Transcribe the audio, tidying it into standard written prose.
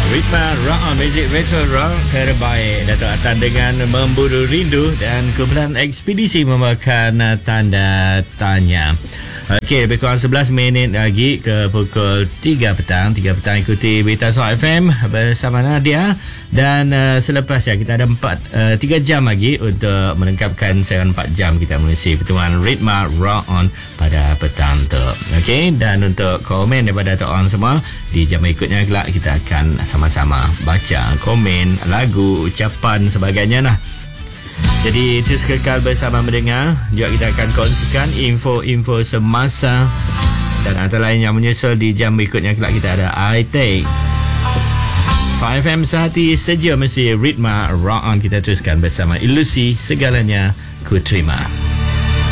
Ritma Rock on Music Retro Rock terbaik. Datuk Atan dengan Memburu Rindu dan kumpulan Ekspedisi membawakan tanda tanya. Okey, lebih kurang 11 minit lagi ke pukul 3 petang. 3 petang ikuti Berita Soh FM bersama Nadia. Dan selepas kita ada 3 jam lagi untuk melengkapkan serangan 4 jam kita mengisi pertemuan Ritma Rock on pada petang tu. Okey, dan untuk komen daripada Datuk orang semua, di jam berikutnya kelak kita akan sama-sama baca komen, lagu, ucapan sebagainya lah. Jadi terus kekal bersama mendengar. Juga kita akan kongsikan info-info semasa dan antara lain yang menyusul di jam berikutnya kelak kita ada iTake 5FM sehati seja mesti Ritma Rock on. Kita teruskan bersama Ilusi Segalanya Ku Terima.